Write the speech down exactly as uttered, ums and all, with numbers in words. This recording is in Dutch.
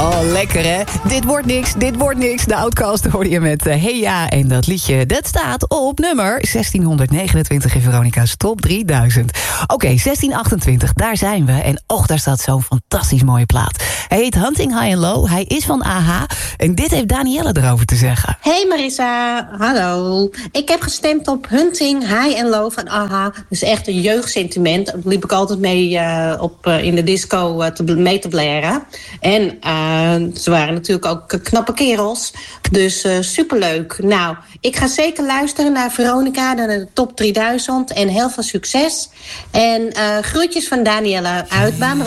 Oh, lekker hè? Dit wordt niks, dit wordt niks. De Outcast hoorde je met uh, Hey Ja. En dat liedje, dat staat op nummer zestienhonderdnegenentwintig in Veronica's Top drieduizend. Oké, okay, zestien achtentwintig, daar zijn we. En och, daar staat zo'n fantastisch mooie plaat. Hij heet Hunting High and Low, hij is van A H. En dit heeft Danielle erover te zeggen. Hey Marissa, hallo. Ik heb gestemd op Hunting High and Low van A H. Dat is echt een jeugdsentiment. Daar liep ik altijd mee uh, op, uh, in de disco uh, te, mee te blaren. En uh, ze waren natuurlijk ook uh, knappe kerels. Dus uh, superleuk. Nou, ik ga zeker luisteren naar Veronica, naar de Top drieduizend. En heel veel succes. En uh, groetjes van Danielle uit Bamerang.